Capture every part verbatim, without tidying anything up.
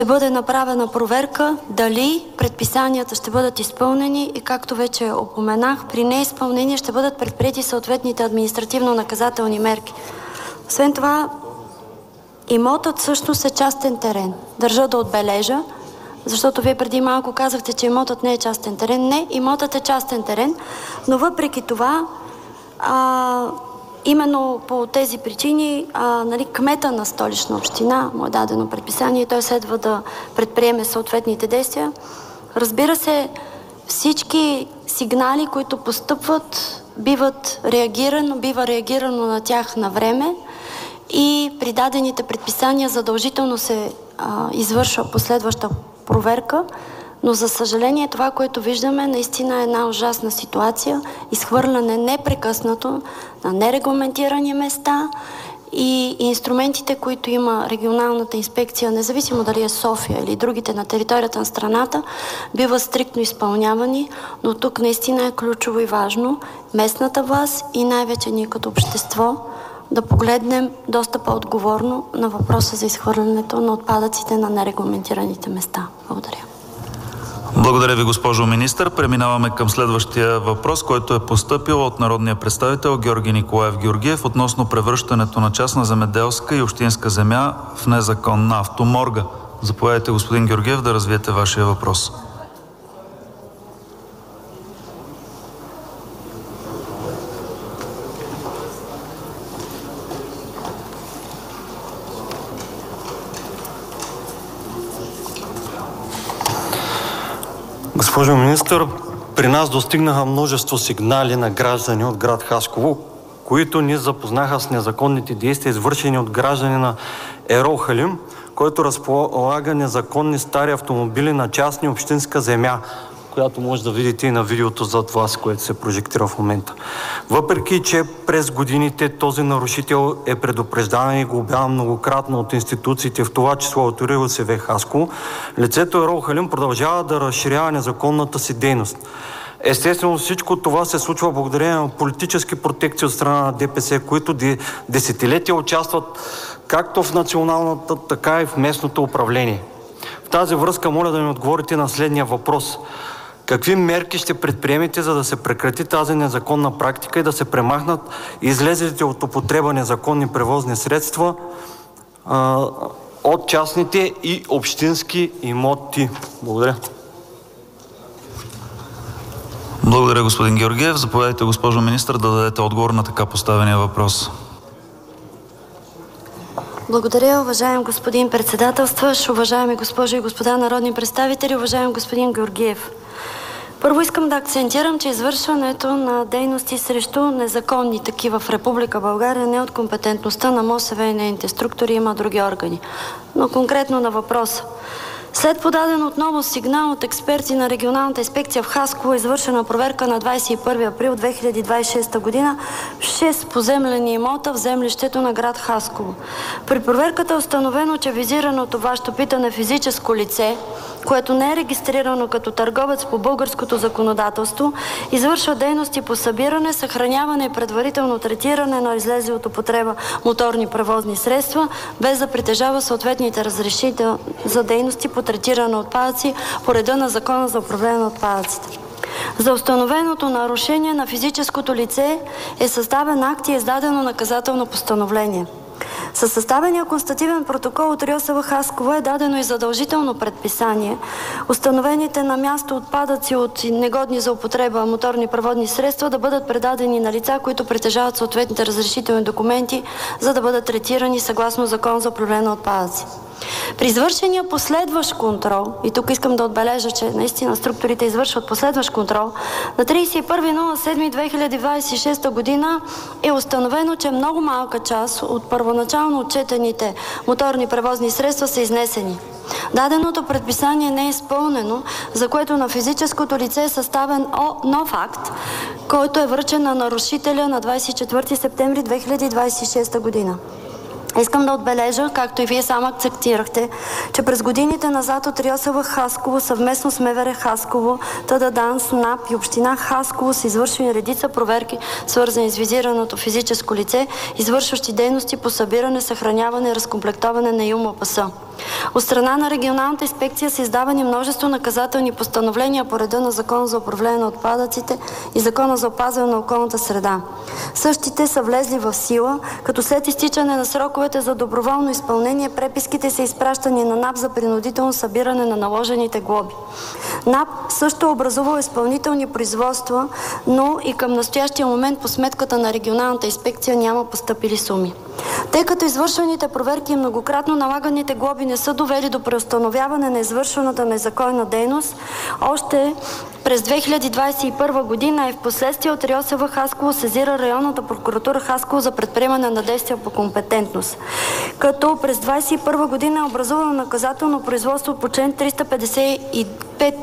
бъде направена проверка дали предписанията ще бъдат изпълнени и, както вече упоменах, при неизпълнение ще бъдат предприети съответните административно-наказателни мерки. Освен това, имотът всъщност е частен терен. Държа да отбележа, защото вие преди малко казахте, че имотът не е частен терен. Не, имотът е частен терен, но въпреки това, а, именно по тези причини, а, нали, кмета на Столична община му е дадено предписание и той следва да предприеме съответните действия. Разбира се, всички сигнали, които постъпват, биват реагирано, бива реагирано на тях на време и при дадените предписания задължително се а, извършва последваща проверка, но за съжаление това, което виждаме, наистина е една ужасна ситуация, изхвърляне непрекъснато на нерегламентирани места и инструментите, които има регионалната инспекция, независимо дали е София или другите на територията на страната, биват стриктно изпълнявани, но тук наистина е ключово и важно местната власт и най-вече ние като общество да погледнем доста по-отговорно на въпроса за изхвърлянето на отпадъците на нерегламентираните места. Благодаря. Благодаря ви, госпожо министър. Преминаваме към следващия въпрос, който е постъпил от народния представител Георги Николаев Георгиев относно превръщането на частна земеделска и общинска земя в незаконна автоморга. Заповядайте, господин Георгиев, да развиете вашия въпрос. Госпожо министър, при нас достигнаха множество сигнали на граждани от град Хасково, които ни запознаха с незаконните действия, извършени от граждани на Ерол Халим, който разполага незаконни стари автомобили на частна и общинска земя, която може да видите и на видеото зад вас, което се прожектира в момента. Въпреки че през годините този нарушител е предупреждаван и глобяван многократно от институциите, в това число от РИОСВ Хасково, лицето Ерол Халим продължава да разширява незаконната си дейност. Естествено, всичко това се случва благодарение на политически протекции от страна на ДПС, които десетилетия участват както в националната, така и в местното управление. В тази връзка моля да ми отговорите на следния въпрос. Какви мерки ще предприемете, за да се прекрати тази незаконна практика и да се премахнат излезлите от употреба незаконни превозни средства а, от частните и общински имоти? Благодаря. Благодаря, господин Георгиев. Заповядайте, госпожо министър, да дадете отговор на така поставения въпрос. Благодаря, уважаем господин председателстващ, уважаеми госпожи и господа народни представители, уважаем господин Георгиев. Първо искам да акцентирам, че извършването на дейности срещу незаконни такива в Република България не е от компетентността на МОСВ и нейните структури, има други органи. Но конкретно на въпроса. След подаден отново сигнал от експерти на регионалната инспекция в Хасково, извършена проверка на двадесет и първи април две хиляди двадесет и шеста година в шест поземлени имота в землището на град Хасково. При проверката е установено, че визираното вашето питане физическо лице, което не е регистрирано като търговец по българското законодателство, извършва дейности по събиране, съхраняване и предварително третиране на излезли от употреба моторни превозни средства, без да притежава съответните разрешителни за дейности по третиране на отпадъци по реда на Закона за управление на отпадъците. За установеното нарушение на физическото лице е съставен акт и е издадено наказателно постановление. Със съставения констативен протокол от РИОСВ Хасково е дадено и задължително предписание установените на място отпадъци от негодни за употреба моторни превозни средства да бъдат предадени на лица, които притежават съответните разрешителни документи, за да бъдат третирани съгласно Закон за управление на отпадъци. При извършения последващ контрол, и тук искам да отбележа, че наистина структурите извършват последващ контрол, на тридесет и първи юли две хиляди двадесет и шеста година е установено, че много малка част от първоначално отчетените моторни превозни средства са изнесени. Даденото предписание не е изпълнено, за което на физическото лице е съставен нов акт, който е връчен на нарушителя на двадесет и четвърти септември две хиляди двадесет и шеста година. Искам да отбележа, както и вие сам акцентирахте, че през годините назад от РИОСВ Хасково съвместно с МВР Хасково, ТД-ДАНС, НАП и Община Хасково са извършени редица проверки, свързани с визираното физическо лице, извършващи дейности по събиране, съхраняване, разкомплектоване на ЮМПС. От страна на регионалната инспекция са издавани множество наказателни постановления по реда на Закона за управление на отпадъците и Закона за опазване на околната среда. Същите са влезли в сила, като след изтичане на сроковете за доброволно изпълнение, преписките са изпращани на НАП за принудително събиране на наложените глоби. НАП също е образувал изпълнителни производства, но и към настоящия момент по сметката на регионалната инспекция няма постъпили суми. Тъй като извършваните проверки и многократно налаганите глоби не са довели до преустановяване на извършваната незаконна дейност, още през две хиляди двадесет и първа година и в последствие от РИОСВ Хасково сезира районната прокуратура Хасково за предприемане на действия по компетентност. Като през двадесет и първа година е образувано наказателно производство по член триста петдесет и пет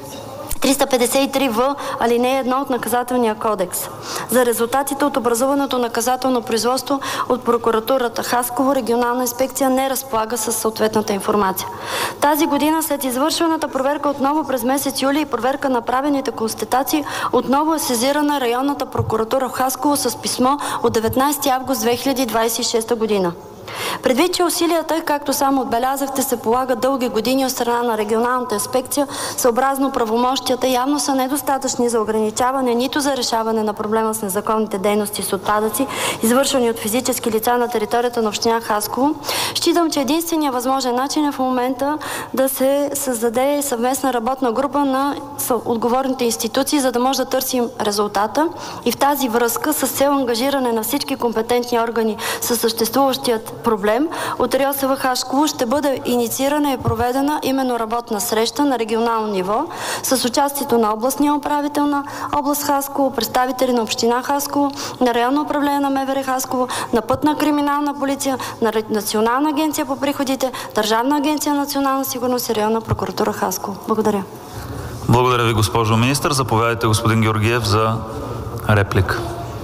триста петдесет и три В, алинея едно от Наказателния кодекс. За резултатите от образуваното наказателно производство от прокуратурата Хасково, регионална инспекция не разполага с съответната информация. Тази година след извършената проверка отново през месец юли и проверка на правените констатации, отново е сезирана районната прокуратура в Хасково с писмо от деветнадесети август две хиляди двадесет и шеста година. Предвид, че усилията, както само отбелязахте, се полагат дълги години от страна на регионалната инспекция, съобразно правомощията явно са недостатъчни за ограничаване, нито за решаване на проблема с незаконните дейности с отпадъци, извършвани от физически лица на територията на община Хасково, считам, че единственият възможен начин е в момента да се създаде съвместна работна група на отговорните институции, за да може да търсим резултата и в тази връзка с цел ангажиране на всички компетентни органи със съществуващият проблем от РИОСВ Хасково ще бъде инициирана и проведена именно работна среща на регионално ниво с участието на областния управител на област Хасково, представители на община Хасково, на районно управление на МВР Хасково, на Пътна криминална полиция, на Национална агенция по приходите, Държавна агенция национална сигурност и районна прокуратура Хасково. Благодаря. Благодаря ви, госпожо министър. Заповядайте, господин Георгиев, за реплика.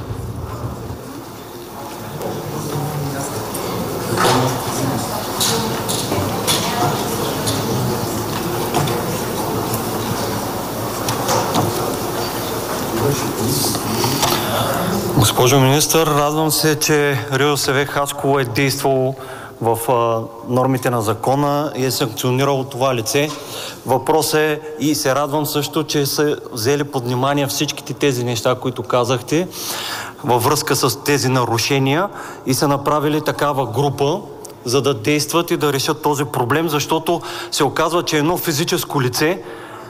Госпожо министър, радвам се, че РИОСВ Хасково е действало в а, нормите на закона и е санкционирало това лице. Въпрос е и се радвам също, че са взели под внимание всичките тези неща, които казахте във връзка с тези нарушения и са направили такава група, за да действат и да решат този проблем, защото се оказва, че едно физическо лице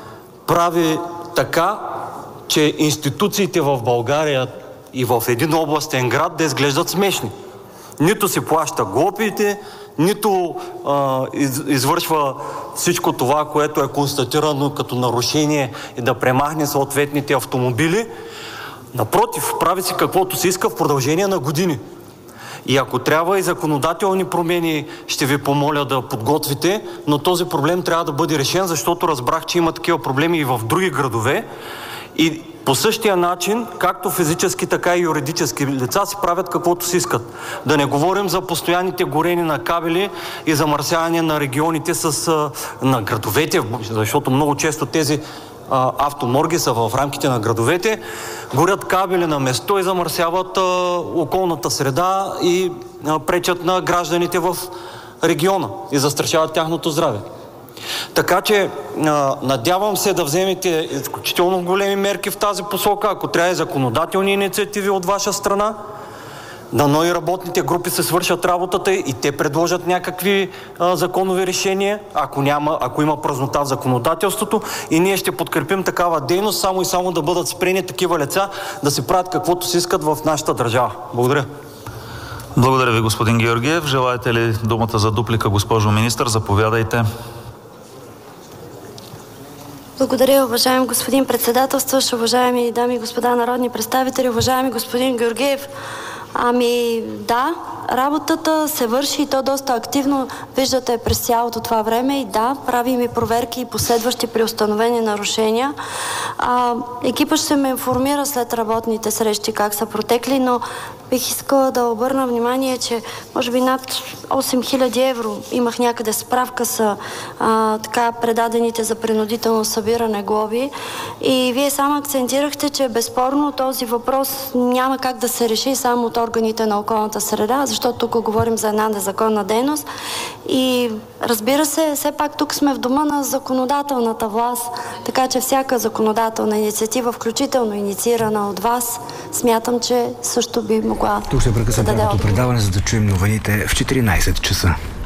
прави така, че институциите в България и в един областен град да изглеждат смешни. Нито си плаща глобите, нито а, из, извършва всичко това, което е констатирано като нарушение и да премахне съответните автомобили. Напротив, прави си каквото се иска в продължение на години. И ако трябва и законодателни промени, ще ви помоля да подготвите, но този проблем трябва да бъде решен, защото разбрах, че има такива проблеми и в други градове. И по същия начин, както физически, така и юридически лица си правят каквото си искат. Да не говорим за постоянните горени на кабели и замърсяване на регионите с, на градовете, защото много често тези а, автоморги са в рамките на градовете, горят кабели на место и замърсяват а, околната среда и а, пречат на гражданите в региона и застрашават тяхното здраве. Така че а, надявам се да вземете изключително големи мерки в тази посока, ако трябва и законодателни инициативи от ваша страна. Дано и работните групи се свършат работата и те предложат някакви а, законови решения, ако, няма, ако има празнота в законодателството, и ние ще подкрепим такава дейност, само и само да бъдат спрени такива лица, да си правят каквото си искат в нашата държава. Благодаря. Благодаря ви, господин Георгиев. Желаете ли думата за дуплика, госпожо министър? Заповядайте. Благодаря, уважаем господин председателстващ, уважаеми дами и господа народни представители, уважаеми господин Георгиев. Ами да, работата се върши и то доста активно, виждате през цялото това време, и да, правим и проверки и последващи при установени нарушения. А, екипът ще ме информира след работните срещи как са протекли, но бих искала да обърна внимание, че може би над осем хиляди евро, имах някъде справка, са а, така предадените за принудително събиране глоби. И вие само акцентирахте, че безспорно този въпрос няма как да се реши само от органите на околната среда, защото тук говорим за една незаконна дейност. И разбира се, все пак тук сме в дома на законодателната власт, така че всяка законодателна инициатива, включително инициирана от вас, смятам, че също би могла Тук се прекъсва да даде правото отговор. предаване, за да чуем новините в четиринайсет часа.